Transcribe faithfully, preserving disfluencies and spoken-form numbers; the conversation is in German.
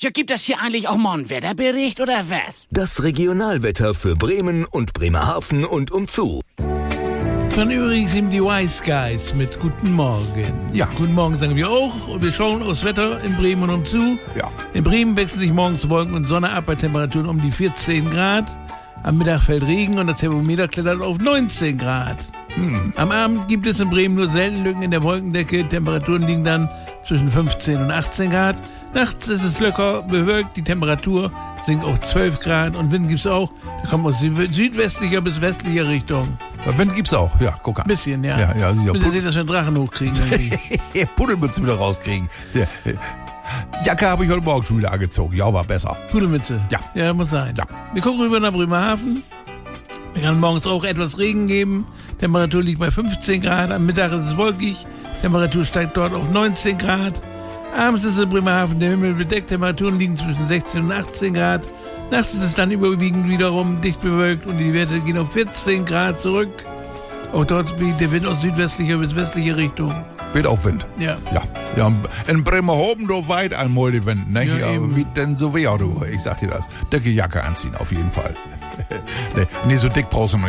Ja, gibt es hier eigentlich auch mal einen Wetterbericht oder was? Das Regionalwetter für Bremen und Bremerhaven und umzu. Dann übrigens eben die Wise Guys mit Guten Morgen. Ja. Guten Morgen sagen wir auch. Und wir schauen aufs Wetter in Bremen und umzu. Ja. In Bremen wechseln sich morgens Wolken und Sonne ab bei Temperaturen um die vierzehn Grad. Am Mittag fällt Regen und das Thermometer klettert auf neunzehn Grad. Hm. Am Abend gibt es in Bremen nur selten Lücken in der Wolkendecke. Temperaturen liegen dann zwischen fünfzehn und achtzehn Grad. Nachts ist es locker bewölkt. Die Temperatur sinkt auf zwölf Grad. Und Wind gibt es auch. Der kommt aus süd- südwestlicher bis westlicher Richtung. Wind gibt's auch, ja, guck an. Ein bisschen, ja. Ja, ja, sicher. Müssen sehen, dass wir einen Drachen hochkriegen. irgendwie. Pudelmütze wieder rauskriegen. Ja, äh, Jacke habe ich heute Morgen schon wieder angezogen. Ja, war besser. Pudelmütze. Ja. Ja, muss sein. Ja. Wir gucken rüber nach Bremerhaven. Es kann morgens auch etwas Regen geben. Temperatur liegt bei fünfzehn Grad. Am Mittag ist es wolkig. Temperatur steigt dort auf neunzehn Grad. Abends ist in Bremerhaven der Himmel bedeckt. Temperaturen liegen zwischen sechzehn und achtzehn Grad. Nachts ist es dann überwiegend wiederum dicht bewölkt und die Werte gehen auf vierzehn Grad zurück. Auch dort weht der Wind aus südwestlicher bis westlicher Richtung. Weht auch Wind. Ja. Ja. Ja, in Bremerhaven, du weit einmal die Wind, ne? Ja, Ja, eben. wie denn so wär, du? Ich sag dir das. Dicke Jacke anziehen, auf jeden Fall. nee, nee, so dick brauchst du noch